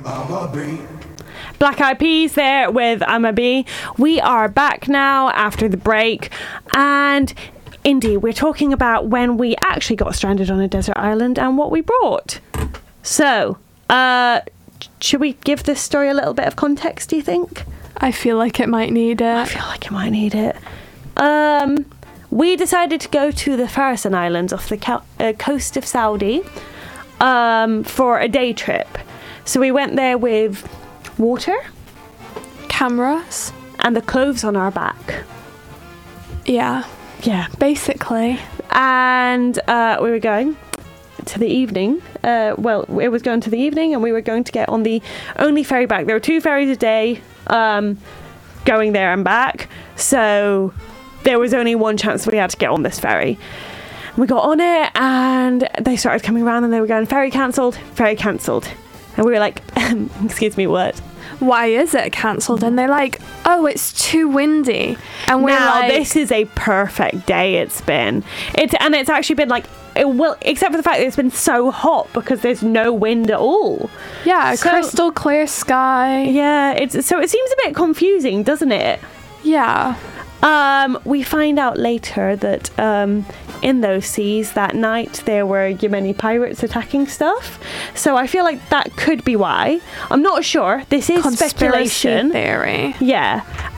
Black Eyed Peas there with I'm a Bee. We are back now after the break, and Indy, we're talking about when we actually got stranded on a desert island and what we brought. So, should we give this story a little bit of context, do you think? I feel like it might need it. I feel like it might need it. We decided to go to the Farallon Islands off the coast of Saudi for a day trip. So we went there with water, cameras, and the clothes on our back. Yeah, basically. And we were going to the evening. It was going to the evening, and we were going to get on the only ferry back. There were 2 ferries a day going there and back. So there was only one chance we had to get on this ferry. We got on it, and they started coming around, and they were going, ferry cancelled. And we were like, excuse me, what? Why is it cancelled? And they're like, oh, it's too windy. And we're now, like, this is a perfect day it's been. It's actually been like, except for the fact that it's been so hot because there's no wind at all. Yeah, crystal clear sky. Yeah, so it seems a bit confusing, doesn't it? Yeah. We find out later that in those seas that night there were Yemeni pirates attacking stuff. So I feel like that could be why. I'm not sure. This is Conspiracy speculation. theory. Yeah.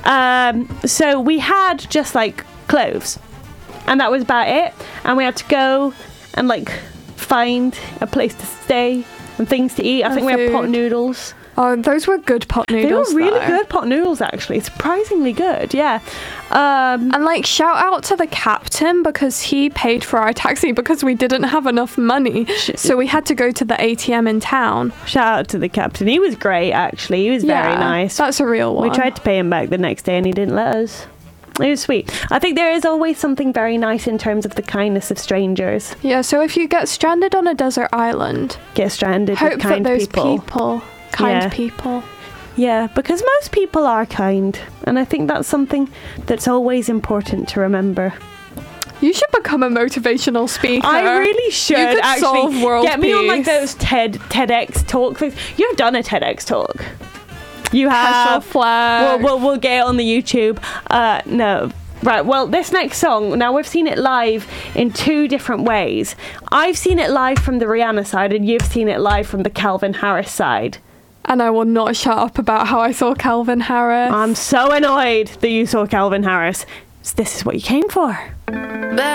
So we had just like clothes, and that was about it. And we had to go and like find a place to stay and things to eat. I think we had pot noodles. Oh, those were good pot noodles. They were really good pot noodles, actually. Surprisingly good, yeah. And like, shout out to the captain, because he paid for our taxi because we didn't have enough money. So we had to go to the ATM in town. Shout out to the captain. He was great, actually. He was very nice. That's a real one. We tried to pay him back the next day and he didn't let us. It was sweet. I think there is always something very nice in terms of the kindness of strangers. Yeah, so if you get stranded on a desert island, get stranded with kind people. Kind people. Yeah, because most people are kind, and I think that's something that's always important to remember. You should become a motivational speaker. I really should. You could actually solve world get me peace. on like those TEDx talk things. You've done a TEDx talk. You have. Flag. We'll get it on the YouTube. No. Right, well, this next song, now we've seen it live in 2 different ways. I've seen it live from the Rihanna side, and you've seen it live from the Calvin Harris side. And I will not shut up about how I saw Calvin Harris. I'm so annoyed that you saw Calvin Harris. This is what you came for.